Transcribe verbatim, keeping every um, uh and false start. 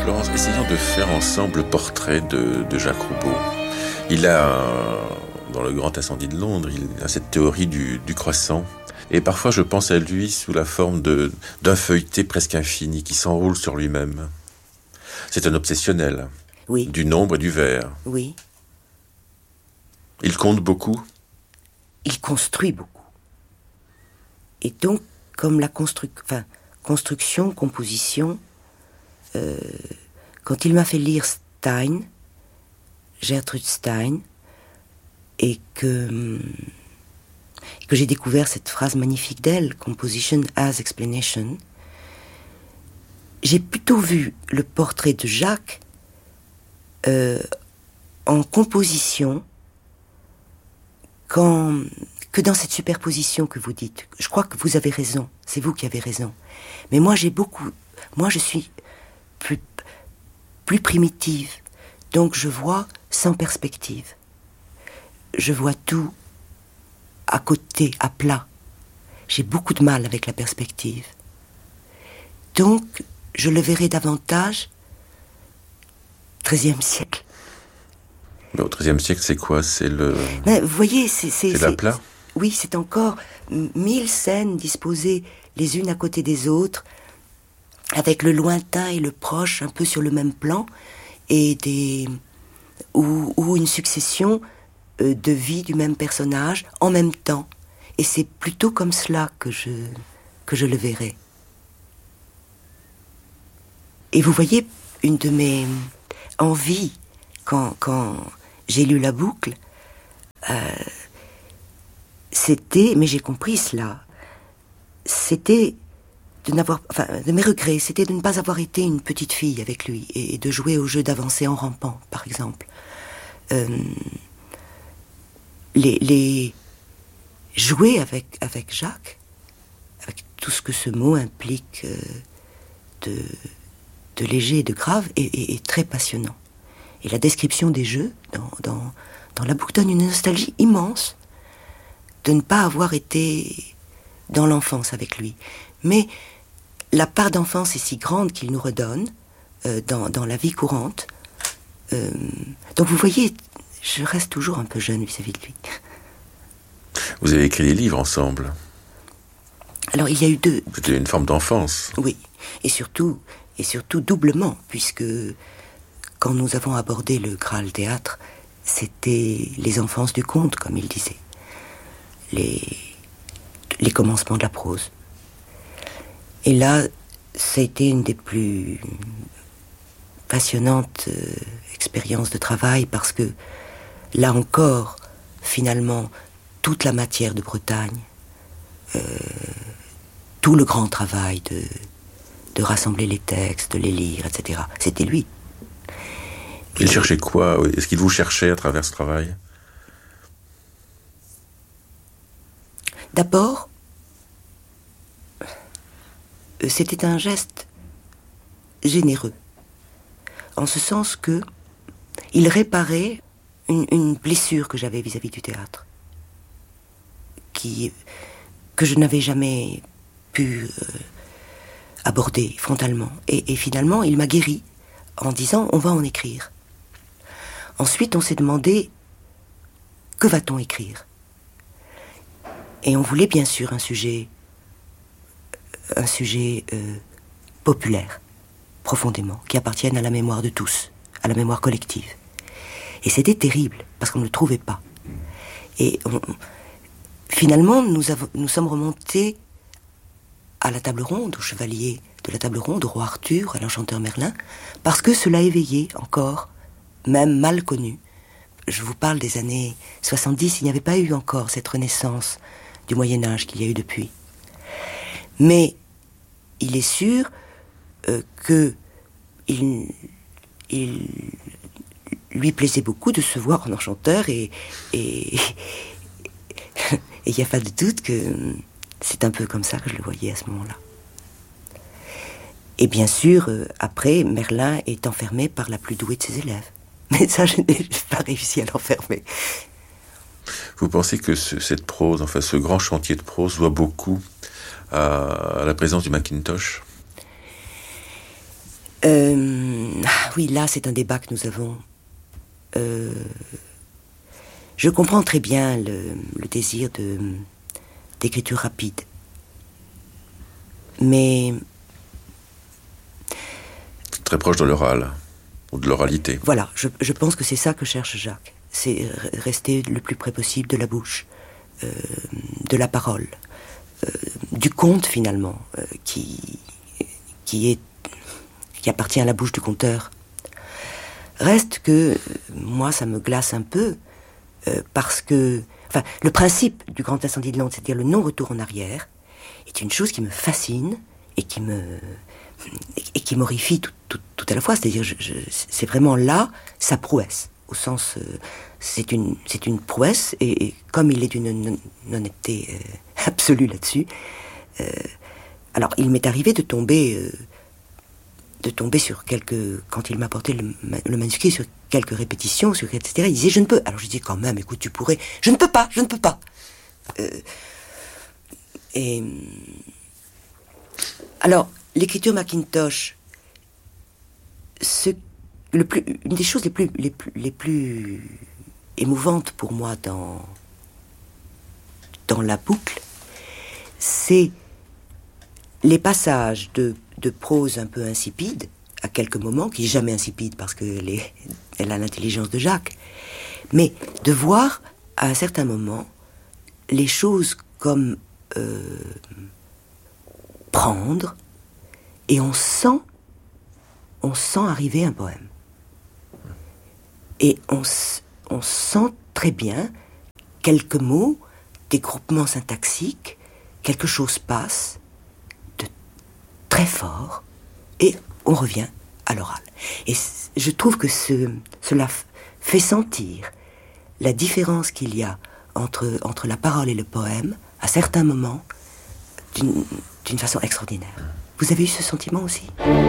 Florence, essayons de faire ensemble le portrait de, de Jacques Roubaud. Il a, dans le grand incendie de Londres, il a cette théorie du, du croissant. Et parfois, je pense à lui sous la forme de, d'un feuilleté presque infini qui s'enroule sur lui-même. C'est un obsessionnel. Oui. Du nombre et du vers. Oui. Il compte beaucoup. Il construit beaucoup. Et donc, comme la constru... enfin, construction, composition, euh, quand il m'a fait lire Stein, Gertrude Stein, et que, que j'ai découvert cette phrase magnifique d'elle, Composition as Explanation, j'ai plutôt vu le portrait de Jacques euh, en composition quand, que dans cette superposition que vous dites. Je crois que vous avez raison, c'est vous qui avez raison. Mais moi j'ai beaucoup, moi je suis plus, plus primitive, donc je vois sans perspective. Je vois tout à côté, à plat. J'ai beaucoup de mal avec la perspective. Donc, je le verrai davantage treizième siècle. Mais au treizième siècle, c'est quoi? C'est le... Mais vous voyez, c'est... C'est, c'est l'aplat? Oui, c'est encore mille scènes disposées les unes à côté des autres, avec le lointain et le proche un peu sur le même plan, et des... ou, ou une succession de vie du même personnage en même temps. Et c'est plutôt comme cela que je, que je le verrai. Et vous voyez, une de mes envies, quand, quand j'ai lu la boucle, euh, c'était, mais j'ai compris cela, c'était de n'avoir, enfin, de mes regrets, c'était de ne pas avoir été une petite fille avec lui, et, et de jouer au jeu d'avancer en rampant, par exemple. Euh, Les, les jouer avec, avec Jacques, avec tout ce que ce mot implique euh, de, de léger et de grave, est, est, est très passionnant. Et la description des jeux dans, dans, dans la boucle donne une nostalgie immense de ne pas avoir été dans l'enfance avec lui. Mais la part d'enfance est si grande qu'il nous redonne euh, dans, dans la vie courante. Euh, donc vous voyez, je reste toujours un peu jeune vis-à-vis de lui. Vous avez écrit des livres ensemble. Alors il y a eu deux... C'était une forme d'enfance. Oui, et surtout, et surtout doublement, puisque quand nous avons abordé le Graal Théâtre, c'était les enfances du conte, comme il disait. Les, les commencements de la prose. Et là, ça a été une des plus passionnantes euh, expériences de travail, parce que là encore, finalement, toute la matière de Bretagne, euh, tout le grand travail de, de rassembler les textes, de les lire, et cetera, c'était lui. Il Et cherchait quoi? Est-ce qu'il vous cherchait à travers ce travail? D'abord, c'était un geste généreux, en ce sens que il réparait une, une blessure que j'avais vis-à-vis du théâtre, qui, que je n'avais jamais pu euh, aborder frontalement. Et, et finalement, il m'a guéri en disant « on va en écrire ». Ensuite, on s'est demandé « que va-t-on écrire ?» Et on voulait bien sûr un sujet, un sujet euh, populaire, profondément, qui appartienne à la mémoire de tous, à la mémoire collective. Et c'était terrible, parce qu'on ne le trouvait pas. Et on, finalement, nous, avons, nous sommes remontés à la table ronde, au chevalier de la table ronde, au roi Arthur, à l'enchanteur Merlin, parce que cela éveillait encore, même mal connu. Je vous parle des années soixante-dix, il n'y avait pas eu encore cette renaissance du Moyen-Âge qu'il y a eu depuis. Mais il est sûr euh, que il, il lui plaisait beaucoup de se voir en enchanteur, et et il n'y a pas de doute que c'est un peu comme ça que je le voyais à ce moment-là. Et bien sûr, euh, après, Merlin est enfermé par la plus douée de ses élèves. Mais ça, je n'ai pas réussi à l'enfermer. Vous pensez que ce, cette prose, enfin ce grand chantier de prose, doit beaucoup à, à la présence du Macintosh? euh, oui, là, c'est un débat que nous avons. Euh, je comprends très bien le, le désir de, d'écriture rapide. Mais... Très proche de l'oral, ou de l'oralité. Voilà, je, je pense que c'est ça que cherche Jacques. C'est rester le plus près possible de la bouche, euh, de la parole, euh, du conte finalement, euh, qui, qui, est, qui appartient à la bouche du conteur. Reste que, moi, ça me glace un peu, euh, parce que... Enfin, le principe du grand incendie de Londres, c'est-à-dire le non-retour en arrière, est une chose qui me fascine et qui me... et qui m'horrifie tout, tout, tout à la fois. C'est-à-dire, je, je, c'est vraiment là sa prouesse. Au sens, euh, c'est une, c'est une prouesse, et, et comme il est d'une honnêteté euh, absolue là-dessus, euh, alors il m'est arrivé de tomber, euh, de tomber sur quelques, quand il m'apportait le, le manuscrit, sur quelques répétitions, sur et cetera. Il disait je ne peux. Alors je dis quand même, écoute, tu pourrais. Je ne peux pas, je ne peux pas. Euh, et alors l'écriture Mackintosh, ce Le plus, une des choses les plus, les, plus, les plus émouvantes pour moi dans, dans la boucle, c'est les passages de, de prose un peu insipide, à quelques moments, qui n'est jamais insipide parce qu'elle est, elle a l'intelligence de Jacques, mais de voir à un certain moment les choses comme euh, prendre, et on sent, on sent arriver un poème. Et on, on sent très bien quelques mots, des groupements syntaxiques, quelque chose passe de très fort, et on revient à l'oral. Et je trouve que ce, cela fait sentir la différence qu'il y a entre, entre la parole et le poème, à certains moments, d'une, d'une façon extraordinaire. Vous avez eu ce sentiment aussi ?